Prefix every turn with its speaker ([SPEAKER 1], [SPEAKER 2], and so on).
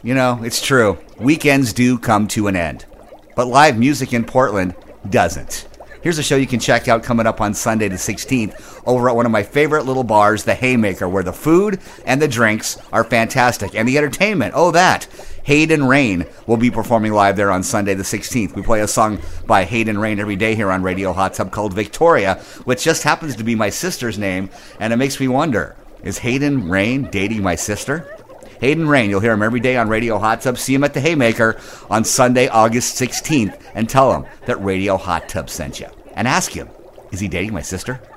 [SPEAKER 1] You know, it's true. Weekends do come to an end. But live music in Portland doesn't. Here's a show you can check out coming up on Sunday the 16th over at one of my favorite little bars, the Haymaker, where the food and the drinks are fantastic. And the entertainment, that. Hayden Rain will be performing live there on Sunday the 16th. We play a song by Hayden Rain every day here on Radio Hot Tub called Victoria, which just happens to be my sister's name, and it makes me wonder, is Hayden Rain dating my sister? Hayden Rain, you'll hear him every day on Radio Hot Tub. See him at the Haymaker on Sunday, August 16th, and tell him that Radio Hot Tub sent you. And ask him, is he dating my sister?